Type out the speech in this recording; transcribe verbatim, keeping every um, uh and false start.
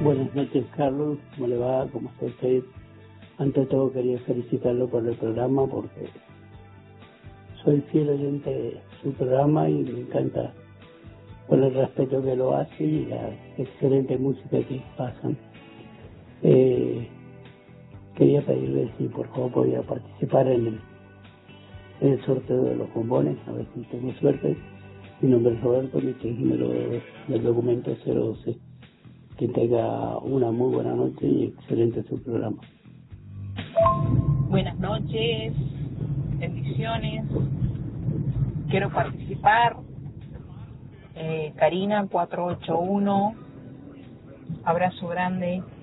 Buenas noches, Carlos. ¿Cómo le va? ¿Cómo está usted? Ante todo quería felicitarlo por el programa porque soy fiel oyente de su programa y me encanta por el respeto que lo hace y la excelente música que pasan. Eh, quería pedirle si por favor podía participar en el, en el sorteo de los bombones, a ver si tengo suerte. Mi nombre es Roberto, mi número del documento cero doce. Que tenga una muy buena noche y excelente su programa. Buenas noches, bendiciones. Quiero participar. Eh, Karina cuatro ocho uno. Abrazo grande.